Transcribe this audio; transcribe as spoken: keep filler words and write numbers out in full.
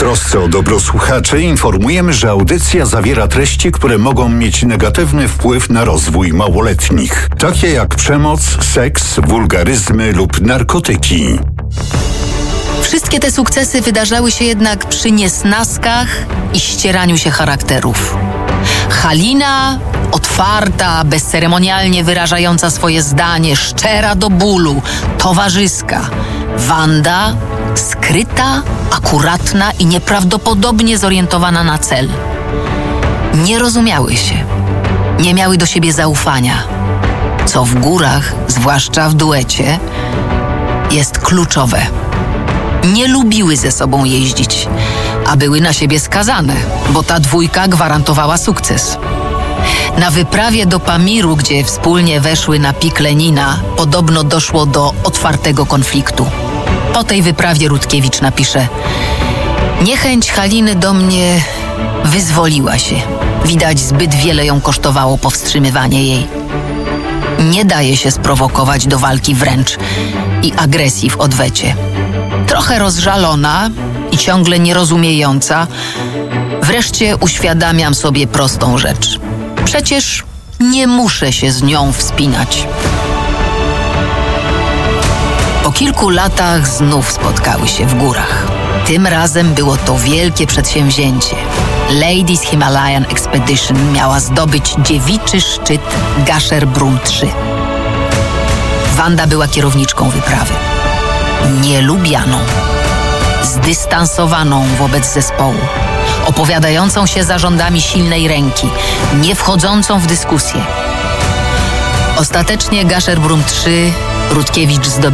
trosce o dobro słuchaczy informujemy, że audycja zawiera treści, które mogą mieć negatywny wpływ na rozwój małoletnich, takie jak przemoc, seks, wulgaryzmy lub narkotyki. Wszystkie te sukcesy wydarzały się jednak przy niesnaskach i ścieraniu się charakterów. Halina, otwarta, bezceremonialnie wyrażająca swoje zdanie, szczera do bólu, towarzyska. Wanda, skryta, akuratna i nieprawdopodobnie zorientowana na cel. Nie rozumiały się, nie miały do siebie zaufania, co w górach, zwłaszcza w duecie, jest kluczowe. Nie lubiły ze sobą jeździć, a były na siebie skazane, bo ta dwójka gwarantowała sukces. Na wyprawie do Pamiru, gdzie wspólnie weszły na pik Lenina, podobno doszło do otwartego konfliktu. Po tej wyprawie Rutkiewicz napisze: niechęć Haliny do mnie wyzwoliła się. Widać, zbyt wiele ją kosztowało powstrzymywanie jej. Nie daje się sprowokować do walki wręcz i agresji w odwecie. Trochę rozżalona i ciągle nierozumiejąca, wreszcie uświadamiam sobie prostą rzecz. Przecież nie muszę się z nią wspinać. Po kilku latach znów spotkały się w górach. Tym razem było to wielkie przedsięwzięcie. Ladies Himalayan Expedition miała zdobyć dziewiczy szczyt Gasherbrum trzy. Wanda była kierowniczką wyprawy. Nielubianą, zdystansowaną wobec zespołu, opowiadającą się za rządami silnej ręki, nie wchodzącą w dyskusję. Ostatecznie Gasherbrum trzy Rutkiewicz zdobył